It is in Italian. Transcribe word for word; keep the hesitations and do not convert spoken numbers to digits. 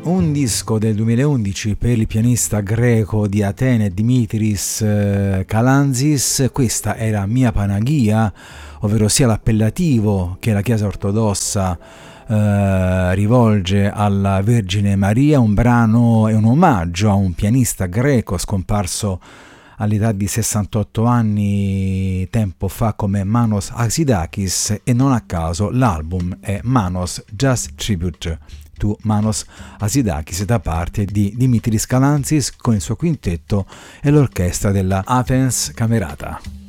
Un disco del duemilaundici per il pianista greco di Atene Dimitris Kalantzis. Questa era Mia Panagia, ovvero sia l'appellativo che la Chiesa ortodossa eh, rivolge alla Vergine Maria. Un brano è un omaggio a un pianista greco scomparso all'età di sessantotto anni tempo fa come Manos Hatzidakis, e non a caso l'album è Manos Jazz Tribute to Manos Hatzidakis da parte di Dimitris Kalantzis con il suo quintetto e l'orchestra della Athens Camerata.